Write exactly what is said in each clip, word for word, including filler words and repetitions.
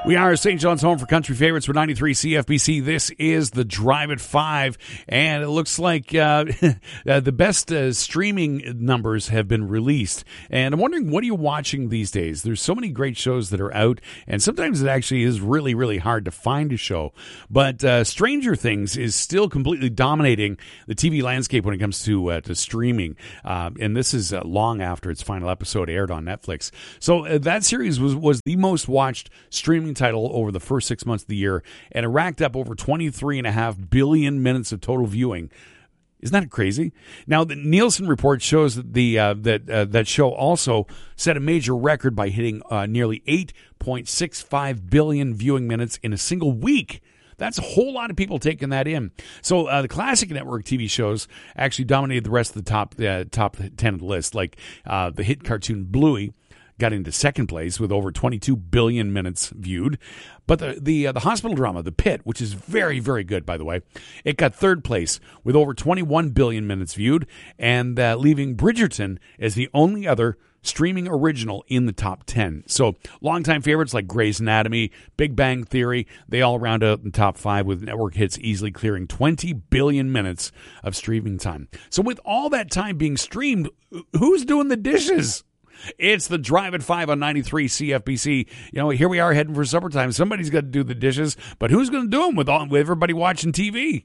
We are Saint John's home for country favorites for ninety-three C F B C. This is the Drive at five, and it looks like uh, uh, the best uh, streaming numbers have been released. And I'm wondering, what are you watching these days? There's so many great shows that are out, and sometimes it actually is really, really hard to find a show. But uh, Stranger Things is still completely dominating the T V landscape when it comes to uh, to streaming. Uh, and this is uh, long after its final episode aired on Netflix. So uh, that series was, was the most watched streaming title over the first six months of the year, and it racked up over twenty-three and a half billion minutes of total viewing. Isn't that crazy? Now, the Nielsen report shows that the uh, that uh, that show also set a major record by hitting uh, nearly eight point six five billion viewing minutes in a single week. That's a whole lot of people taking that in. So uh, the classic network T V shows actually dominated the rest of the top uh, top ten of the list, like uh, the hit cartoon Bluey got into second place with over twenty-two billion minutes viewed. But the the, uh, the hospital drama, The Pit, which is very, very good, by the way, it got third place with over twenty-one billion minutes viewed, and uh, leaving Bridgerton as the only other streaming original in the top ten. So longtime favorites like Grey's Anatomy, Big Bang Theory, they all round out in the top five, with network hits easily clearing twenty billion minutes of streaming time. So with all that time being streamed, who's doing the dishes? It's the Drive at five on ninety-three C F B C. You know, here we are heading for supper time. Somebody's got to do the dishes, but who's going to do them with, all, with everybody watching T V?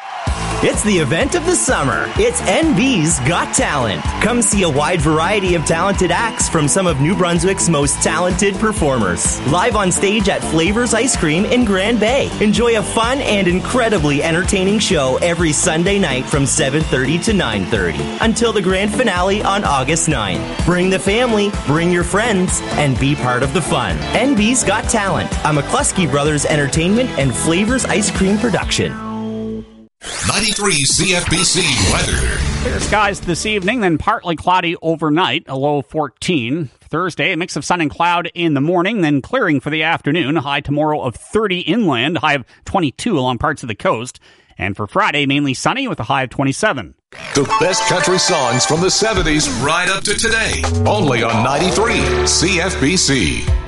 It's the event of the summer. It's N B's Got Talent. Come see a wide variety of talented acts from some of New Brunswick's most talented performers. Live on stage at Flavors Ice Cream in Grand Bay. Enjoy a fun and incredibly entertaining show every Sunday night from seven thirty to nine thirty until the grand finale on August ninth. Bring the family, bring your friends, and be part of the fun. N B's Got Talent, a McCluskey Brothers Entertainment and Flavors Ice Cream production. ninety-three C F B C weather. Clear skies this evening, then partly cloudy overnight, a low fourteen. Thursday, a mix of sun and cloud in the morning, then clearing for the afternoon. High tomorrow of thirty inland, high of twenty-two along parts of the coast. And for Friday, mainly sunny with a high of twenty-seven. The best country songs from the seventies right up to today. Only on ninety-three C F B C.